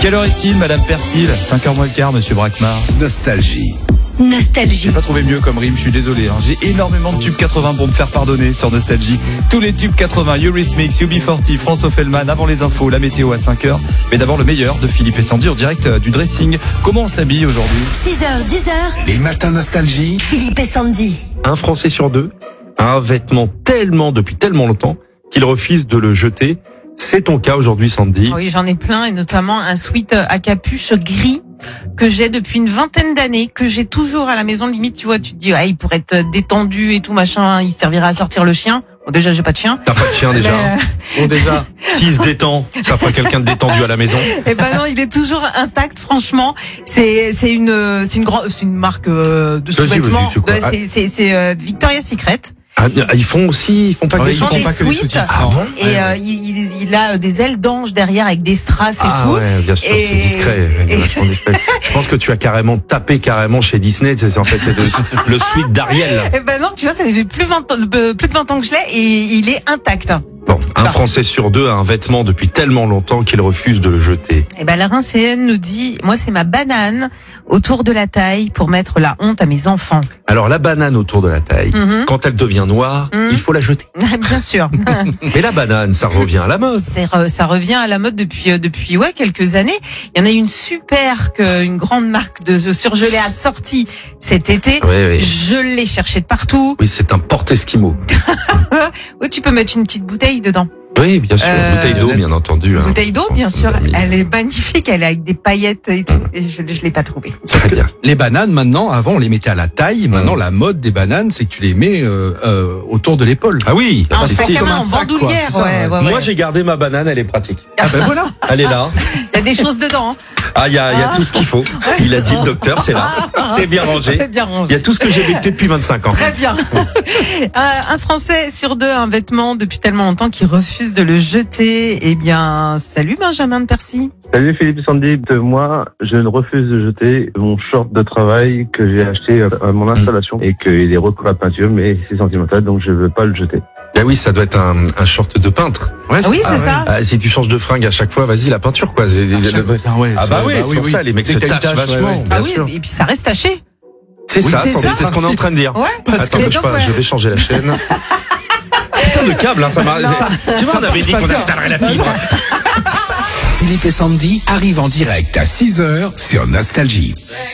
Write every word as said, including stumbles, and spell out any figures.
Quelle heure est-il, Madame Persil? cinq heures moins le quart, Monsieur Braquemar. Nostalgie. Nostalgie. J'ai pas trouvé mieux comme rime, je suis désolé. Hein. J'ai énormément de tubes quatre-vingts pour me faire pardonner sur Nostalgie. Tous les tubes quatre-vingts, Eurythmics, U B quarante, François Fellman, avant les infos, la météo à cinq heures. Mais d'abord le meilleur de Philippe et Sandy en direct du dressing. Comment on s'habille aujourd'hui? six heures, dix heures. Les matins Nostalgie. Philippe et Sandy. Un Français sur deux a un vêtement tellement, depuis tellement longtemps, qu'il refuse de le jeter. C'est ton cas aujourd'hui, Sandy. Oui, j'en ai plein, et notamment un sweat à capuche gris que j'ai depuis une vingtaine d'années, que j'ai toujours à la maison. Limite, tu vois, tu te dis, ah, il pourrait être détendu et tout, machin, il servirait à sortir le chien. Bon, déjà, j'ai pas de chien. T'as pas de chien déjà. Mais... Bon, déjà, s'il se détend, ça fera quelqu'un de détendu à la maison. Eh ben non, il est toujours intact, franchement. C'est, c'est une, c'est une grande, c'est une marque euh, de sous-vêtements. C'est, quoi c'est, c'est, c'est euh, Victoria's Secret. Ah, ils font aussi, ils font pas Ah que oui, des Ils font sous-titres. des pas que les suites. sous-titres. Ah bon? Et Ouais, euh, ouais. il, il, il a des ailes d'ange derrière avec des strass et Ah tout. ouais, bien sûr, Et- c'est discret. et- vachement discret. Je pense que tu as carrément tapé carrément chez Disney. C'est, en fait, c'est le, le suite d'Ariel. Eh ben non, tu vois, ça fait plus, vingt ans, euh, plus de vingt ans que je l'ai et il est intact. Bon, un Français sur deux a un vêtement depuis tellement longtemps qu'il refuse de le jeter. Eh ben la Rincéenne nous dit, moi c'est ma banane autour de la taille pour mettre la honte à mes enfants. Alors la banane autour de la taille, Mhm. quand elle devient noire, Mhm. il faut la jeter. Bien sûr. Mais la banane, ça revient à la mode. C'est re- ça revient à la mode depuis euh, depuis ouais quelques années. Il y en a une super que une grande marque de surgelé a sorti cet été. Oui, oui. Je l'ai cherché de partout. Oui, c'est un porte-esquimau. Où tu peux mettre une petite bouteille dedans. Oui, bien sûr. Euh, Bouteille d'eau, bien entendu. hein. Bouteille d'eau, bien sûr. Nos amis. Elle est magnifique. Elle est avec des paillettes et tout. Et je je l'ai pas trouvée. C'est très bien. Les bananes, maintenant, avant, on les mettait à la taille. Maintenant, la mode des bananes, c'est que tu les mets euh, euh, autour de l'épaule. Ah oui. En c'est sac à comme main, un en sac, quoi, bandoulière. c'est ça, Ouais, ouais. ouais, ouais. Moi, j'ai gardé ma banane, elle est pratique. Ah ben voilà. Elle est là. Il y a des choses dedans. hein. Ah, il y a, il y a tout ce qu'il faut. Il a dit le docteur, c'est là. C'est bien rangé. C'est bien Il y rangé. a tout ce que j'ai vécu depuis vingt-cinq ans. Très bien. un, un Français sur deux a un vêtement depuis tellement longtemps qu'il refuse de le jeter. Eh bien, salut Benjamin de Percy. Salut Philippe Sandy, de moi, je ne refuse de jeter mon short de travail que j'ai acheté à mon installation et qu'il est recouvert de peinture, mais c'est sentimental, donc je ne veux pas le jeter. Ah oui, ça doit être un, un short de peintre. Ouais, Ah oui, c'est ouais. ça. Ah, si tu changes de fringue à chaque fois, vas-y, la peinture, quoi. C'est- Ah, chaque- putain, ouais, Ah c'est bah vrai, oui, c'est pour ça, les mecs Dès se que t'as une tâchent tache, ouais, vachement. ouais. Bien Ah oui, sûr. et puis ça reste taché. C'est Oui, ça, c'est c'est, ça. c'est ce qu'on est en train de dire. Ouais. Attends, Et bouge donc, pas, ouais. je vais changer la chaîne. Putain de câble, hein, ça m'a... Non. Tu vois, on avait dit qu'on installerait la fibre. Philippe et Sandy arrivent en direct à six heures sur Nostalgie.